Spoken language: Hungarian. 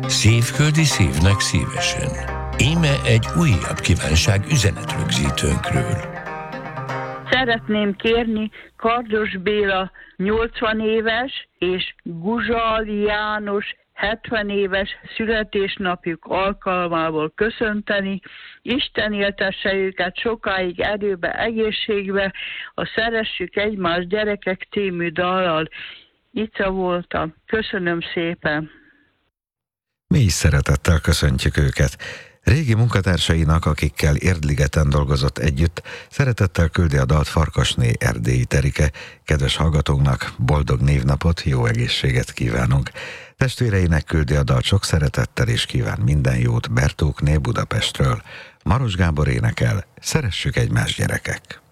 Szívföldi szívnek szívesen. Íme egy újabb kívánság üzenetrögzítőnkről. Szeretném kérni Kardos Béla 80 éves és Guzsal János 70 éves születésnapjuk alkalmából köszönteni. Isten éltesse őket sokáig erőbe, egészségbe, a Szeressük egymást gyerekek című dallal. Ica voltam. Köszönöm szépen. Mi is szeretettel köszöntjük őket. Régi munkatársainak, akikkel Érdligeten dolgozott együtt, szeretettel küldi a dalt Farkasné Erdélyi Terike. Kedves hallgatóknak boldog névnapot, jó egészséget kívánunk. Testvéreinek küldi a dalt sok szeretettel és kíván minden jót Bertókné Budapestről. Maros Gábor énekel, Szeressük egymást gyerekek.